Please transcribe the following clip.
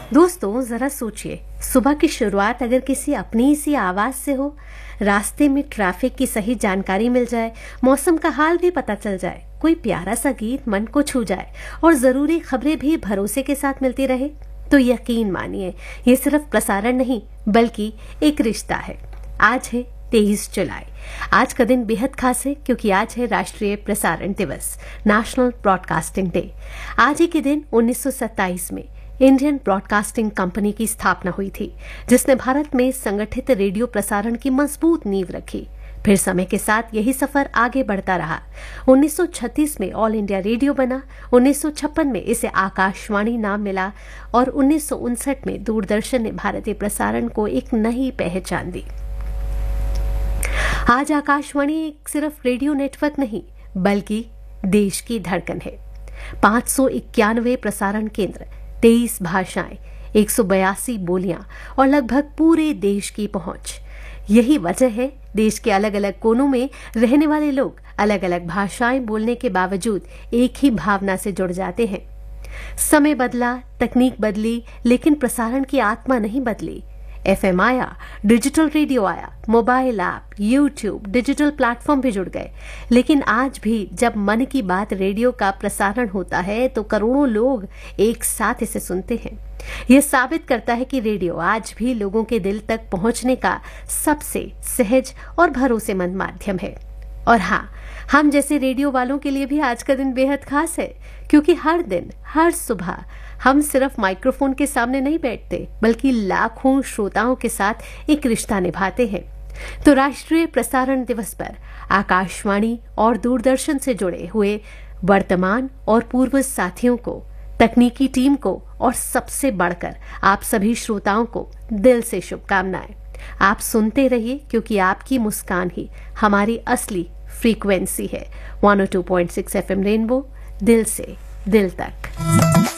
दोस्तों जरा सोचिए, सुबह की शुरुआत अगर किसी अपनी ही सी आवाज से हो, रास्ते में ट्रैफिक की सही जानकारी मिल जाए, मौसम का हाल भी पता चल जाए, कोई प्यारा सा गीत मन को छू जाए और जरूरी खबरें भी भरोसे के साथ मिलती रहे, तो यकीन मानिए ये सिर्फ प्रसारण नहीं बल्कि एक रिश्ता है। आज है 23 जुलाई। आज का दिन बेहद खास है क्योंकि आज है राष्ट्रीय प्रसारण दिवस, नेशनल ब्रॉडकास्टिंग डे। आज ही के दिन 1927 में इंडियन ब्रॉडकास्टिंग कंपनी की स्थापना हुई थी, जिसने भारत में संगठित रेडियो प्रसारण की मजबूत नींव रखी। फिर समय के साथ यही सफर आगे बढ़ता रहा। 1936 में ऑल इंडिया रेडियो बना, 1956 में इसे आकाशवाणी नाम मिला और 1959 में दूरदर्शन ने भारतीय प्रसारण को एक नई पहचान दी। आज आकाशवाणी एक सिर्फ रेडियो नेटवर्क नहीं बल्कि देश की धड़कन है। 591 प्रसारण केंद्र, 23 भाषाएं, 182 बोलियां और लगभग पूरे देश की पहुंच। यही वजह है देश के अलग अलग कोनों में रहने वाले लोग अलग अलग भाषाएं बोलने के बावजूद एक ही भावना से जुड़ जाते हैं। समय बदला, तकनीक बदली, लेकिन प्रसारण की आत्मा नहीं बदली। एफएम आया, डिजिटल रेडियो आया, mobile app, YouTube, digital platform भी जुड़ गए, लेकिन आज भी जब मन की बात रेडियो का प्रसारण होता है तो करोड़ों लोग एक साथ इसे सुनते हैं। यह साबित करता है कि रेडियो आज भी लोगों के दिल तक पहुंचने का सबसे सहज और भरोसेमंद माध्यम है। और हाँ, हम जैसे रेडियो वालों के लिए भी आज का दिन बेहद खास है, क्योंकि हर दिन, हर सुबह हम सिर्फ माइक्रोफोन के सामने नहीं बैठते बल्कि लाखों श्रोताओं के साथ एक रिश्ता निभाते हैं। तो राष्ट्रीय प्रसारण दिवस पर आकाशवाणी और दूरदर्शन से जुड़े हुए वर्तमान और पूर्व साथियों को, तकनीकी टीम को और सबसे बढ़कर आप सभी श्रोताओं को दिल से शुभकामनाएं। आप सुनते रहिए क्योंकि आपकी मुस्कान ही हमारी असली फ्रीक्वेंसी है। 102.6 FM रेनबो, दिल से दिल तक।